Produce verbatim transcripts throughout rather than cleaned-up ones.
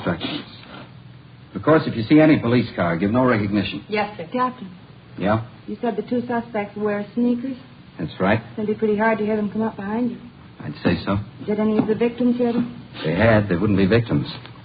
instructions. Of course, if you see any police car, give no recognition. Yes, sir. Captain. Yeah? You said the two suspects wear sneakers? That's right. It'd be pretty hard to hear them come up behind you. I'd say so. Did any of the victims hear them? If they had, they wouldn't be victims.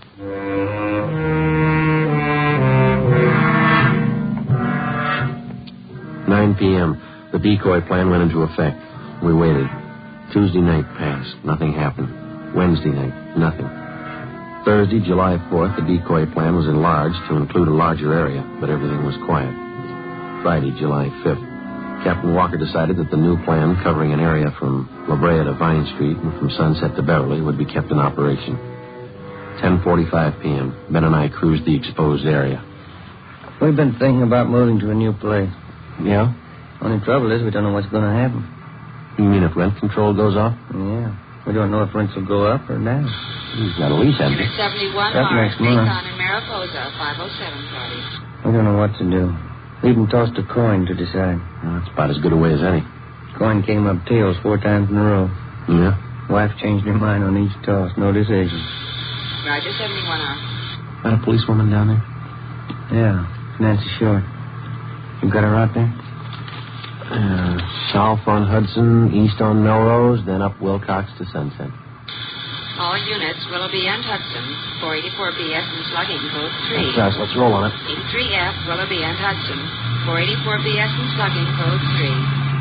nine p.m. The decoy plan went into effect. We waited. Tuesday night passed. Nothing happened. Wednesday night, nothing. Thursday, July fourth, the decoy plan was enlarged to include a larger area, but everything was quiet. Friday, July fifth. Captain Walker decided that the new plan, covering an area from La Brea to Vine Street and from Sunset to Beverly, would be kept in operation. ten forty-five p.m. Ben and I cruised the exposed area. We've been thinking about moving to a new place. Yeah? Only trouble is we don't know what's going to happen. You mean if rent control goes off? Yeah. We don't know if rents will go up or down. He's got a lease, hasn't he? seventy-one That's next month. on in Mariposa, five oh seven party. We don't know what to do. We even tossed a coin to decide. Well, that's about as good a way as any. Coin came up tails four times in a row. Yeah? Wife changed her mind on each toss. No decision. Roger, seventy-one on. Got a policewoman down there? Yeah, Nancy Short. You got her out there? Uh, south on Hudson, east on Melrose, then up Wilcox to Sunset. All units, Willoughby and Hudson, four eighty-four B S and slugging, code three. That's us. Let's roll on it. eighty-three F, Willoughby and Hudson, four eighty-four B S and slugging, code three.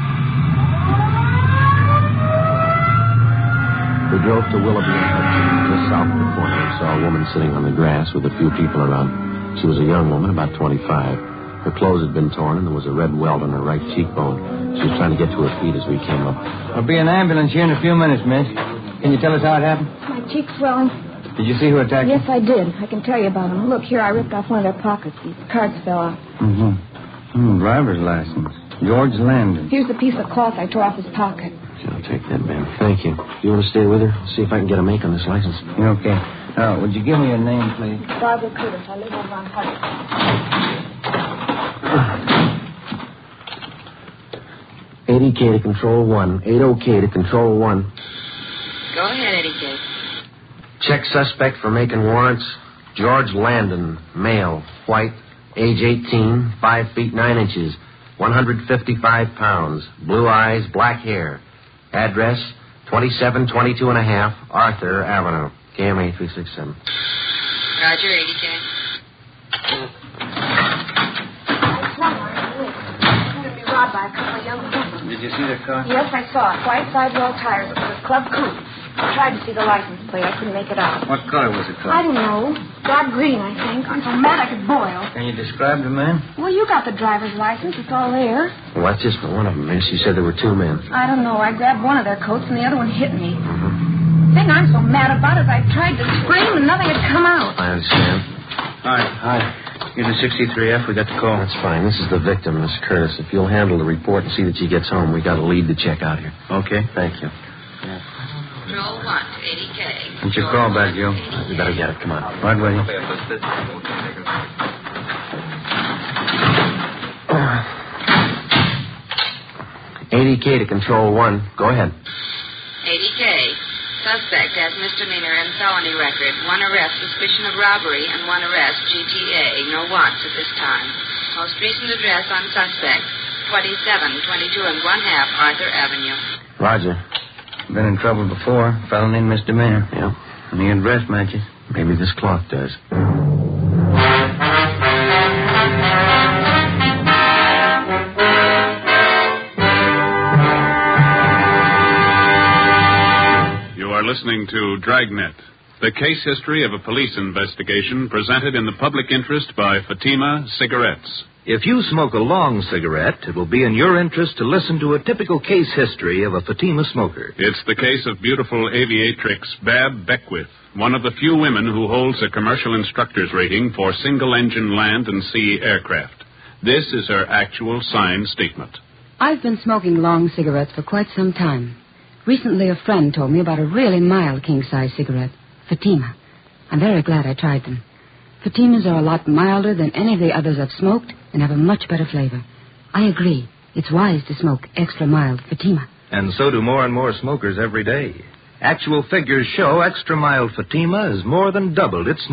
We drove to Willoughby and Hudson. Just south of the corner, we saw a woman sitting on the grass with a few people around. She was a young woman, about twenty-five. Her clothes had been torn, and there was a red welt on her right cheekbone. She was trying to get to her feet as we came up. There'll be an ambulance here in a few minutes, miss. Can you tell us how it happened? My cheek's swelling. Did you see who attacked Yes, I did. I can tell you about them. Look, here, I ripped off one of their pockets. These cards fell out. Mm-hmm. Mm, driver's license. George Landon. Here's the piece of cloth I tore off his pocket. I'll take that, ma'am. Thank you. Do you want to stay with her? See if I can get a make on this license. Okay. Now, would you give me your name, please? Barbara Curtis. I live over on Hudson. eighty K to control one. eighty K to control one. Go ahead, Eddie K. Check suspect for making warrants. George Landon, male, white, age eighteen, five feet nine inches, one hundred fifty-five pounds, blue eyes, black hair. Address, twenty-seven twenty-two and a half, Arthur Avenue, K M A three six seven. Roger, Eddie K. By a couple of young people. Did you see the car? Yes, I saw it. White sidewall tires. It was a club coupe. I tried to see the license plate. I couldn't make it out. What color was the car? I don't know. Dark green, I think. I'm so mad I could boil. Can you describe the man? Well, you got the driver's license. It's all there. Well, that's just one of them, man. She said there were two men. I don't know. I grabbed one of their coats and the other one hit me. Mm-hmm. The thing I'm so mad about is I tried to scream and nothing had come out. I understand. Hi. Hi. You're the sixty-three F. We got the call. That's fine. This is the victim, Miss Curtis. If you'll handle the report and see that she gets home, we got a lead to check out here. Okay. Thank you. Control one, eighty K. What's your call back, Joe? Uh, we better get it. Come on. Right with you. eighty K to control one. Go ahead. eighty K. Suspect has misdemeanor and felony record. One arrest, suspicion of robbery, and one arrest, G T A. No warrants at this time. Most recent address on suspect, twenty-seven twenty-two and one half Arthur Avenue. Roger. Been in trouble before. Felony and misdemeanor. Yeah. And the address matches. Maybe this cloth does. Listening to Dragnet, the case history of a police investigation presented in the public interest by Fatima Cigarettes. If you smoke a long cigarette, it will be in your interest to listen to a typical case history of a Fatima smoker. It's the case of beautiful aviatrix Bab Beckwith, one of the few women who holds a commercial instructor's rating for single-engine land and sea aircraft. This is her actual signed statement. I've been smoking long cigarettes for quite some time. Recently, a friend told me about a really mild king-size cigarette, Fatima. I'm very glad I tried them. Fatimas are a lot milder than any of the others I've smoked and have a much better flavor. I agree. It's wise to smoke extra mild Fatima. And so do more and more smokers every day. Actual figures show extra mild Fatima has more than doubled its